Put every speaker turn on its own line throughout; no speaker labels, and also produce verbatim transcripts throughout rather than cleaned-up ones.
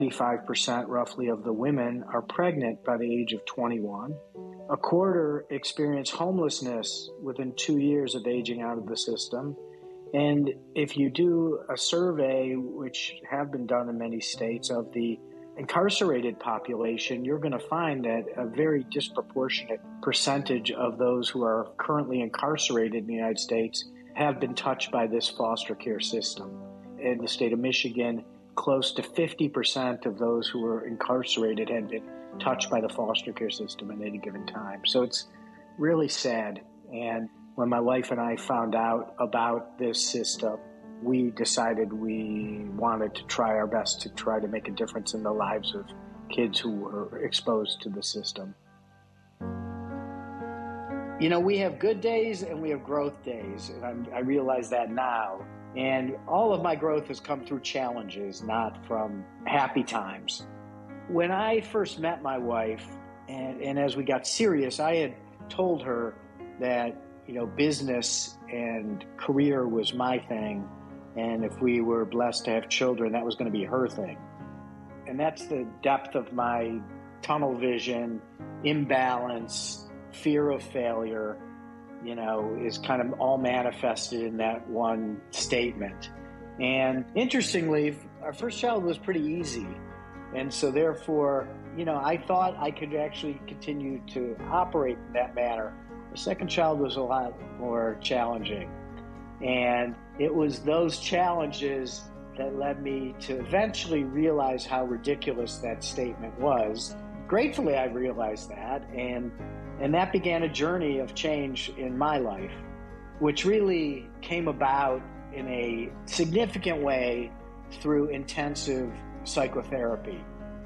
eighty-five percent roughly of the women are pregnant by the age of twenty-one. A quarter experience homelessness within two years of aging out of the system. And if you do a survey, which have been done in many states, of the incarcerated population, you're going to find that a very disproportionate percentage of those who are currently incarcerated in the United States have been touched by this foster care system. In the state of Michigan, close to fifty percent of those who were incarcerated had been touched by the foster care system at any given time. So it's really sad. And when my wife and I found out about this system, we decided we wanted to try our best to try to make a difference in the lives of kids who were exposed to the system. You know, we have good days and we have growth days, and I'm, I realize that now. And all of my growth has come through challenges, not from happy times. When I first met my wife, and, and as we got serious, I had told her that, you know, business and career was my thing. And if we were blessed to have children, that was going to be her thing. And that's the depth of my tunnel vision, imbalance, fear of failure, you know, is kind of all manifested in that one statement. And interestingly, our first child was pretty easy. And so therefore, you know, I thought I could actually continue to operate in that manner. The second child was a lot more challenging. And it was those challenges that led me to eventually realize how ridiculous that statement was. Gratefully, I realized that, and and that began a journey of change in my life, which really came about in a significant way through intensive psychotherapy.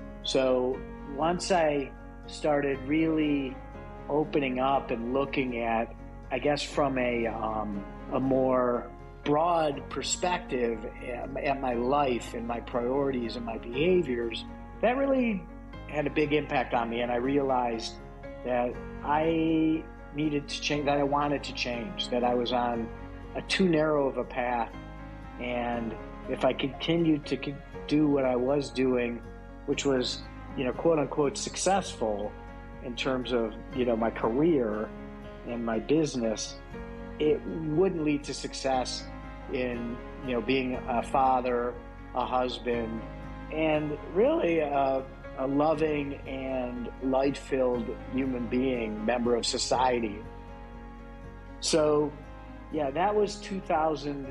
So once I started really opening up and looking at, I guess, from a um, a more broad perspective at, at my life and my priorities and my behaviors, that really had a big impact on me. And I realized that I needed to change, that I wanted to change, that I was on a too narrow of a path. And if I continued to do what I was doing, which was, you know, quote unquote successful in terms of, you know, my career and my business, it wouldn't lead to success in, you know, being a father, a husband, and really a, a loving and light-filled human being, member of society. So, yeah, that was two thousand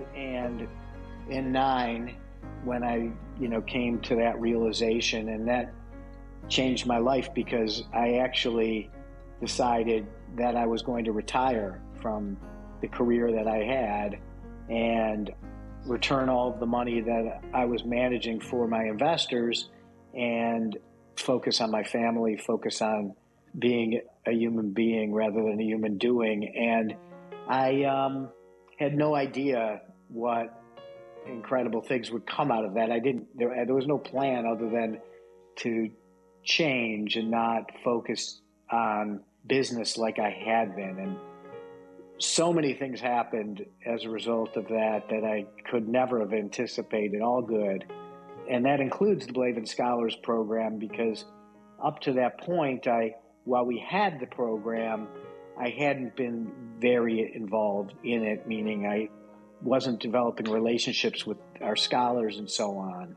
nine when I, you know, came to that realization, and that changed my life because I actually decided that I was going to retire from the career that I had and return all of the money that I was managing for my investors and focus on my family, focus on being a human being rather than a human doing. And I um, had no idea what incredible things would come out of that. I didn't, there, there was no plan other than to change and not focus on business like I had been. And so many things happened as a result of that that I could never have anticipated, all good. And that includes the Blavin Scholars Program, because up to that point, I, while we had the program, I hadn't been very involved in it, meaning I wasn't developing relationships with our scholars and so on.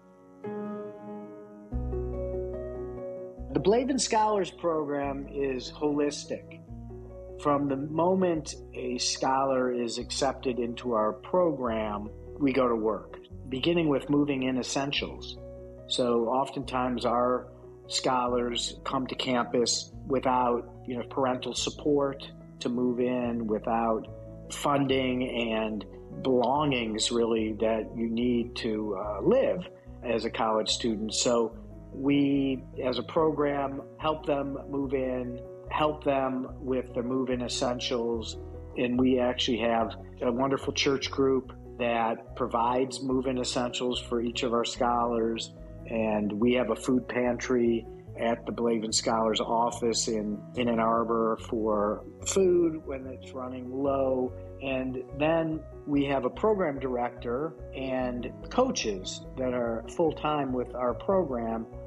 The Blavin Scholars Program is holistic. From the moment a scholar is accepted into our program, we go to work, beginning with moving in essentials. So oftentimes our scholars come to campus without, you know, parental support to move in, without funding and belongings really that you need to uh, live as a college student. So we, as a program, help them move in, help them with the move-in essentials, and we actually have a wonderful church group that provides move-in essentials for each of our scholars, and we have a food pantry at the Blavin Scholars office in, in Ann Arbor for food when it's running low. And then we have a program director and coaches that are full-time with our program